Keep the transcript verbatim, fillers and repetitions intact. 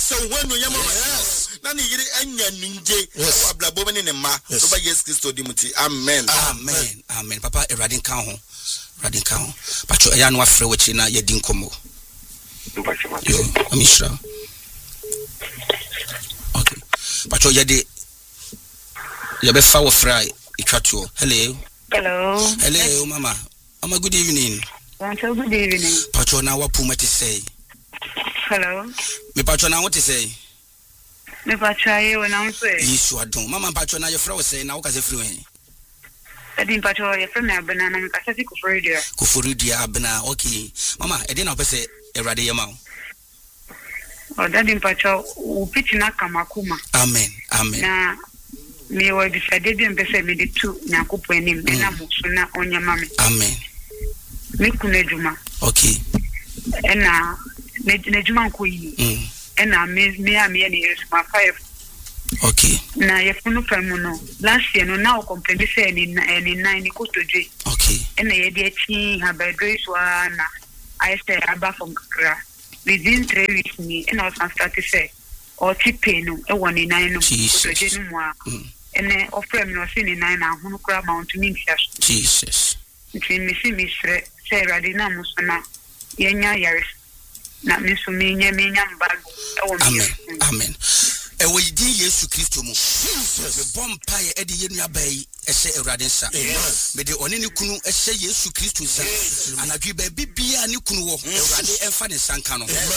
so when you yes na ni yiri anya ninje ablabo me ne ma so ba yes Christo dimuti amen amen amen papa eradin kan ho eradin kan ho pacho ya no afre wachi na ye din komo yo amishra okay pacho ye de ye be fa wo fry itwatuo hello hello hello mama mama good evening Until good evening. Pacho na wapu mati say. Hello. Me pacho na what to say? Me pacho aye wena mfe. Yesu adon. Mama pacho na your friend say na waka se free hen. Edi pacho your friend na abena na me kasa si kufuridia. Kufuridia abena. Okay. Mama, edi na opese erade yema. O dadi pacho upiti na kamakuma. Amen. Amen. Na me wa bisade bi mpese me de tu nyakopo enim na musu na onyama me. Amen. Me kunejuma. Okay. Ena nejuma nko yi. Mm. Ena me me a me ni ma five. Okay. Na yefunu famu no. Last year no na o complain say ni ni nine ni kotoje. Okay. Ena ye de chi habadre so na I say aba from Kra. Within three weeks ni ena o start to say o tipe no e woni nine no kotoje no mo. Ene offer me no say ni nine na hunu kra mount ni ntiaso. Jesus. Nti me si mi sre say radina musona yenya yaris na me so me nya me nya mbago e wo me. Amen. Amen. E wo yidi Yesu Kristo mu. Jesus. Me bompa ye edi yenu abai ehye Ewurade nsa. Me de oni ne kunu ehye Yesu Kristo nsa. Anadwi ba bibia ne kunu wo Ewurade emfa ne sanka no.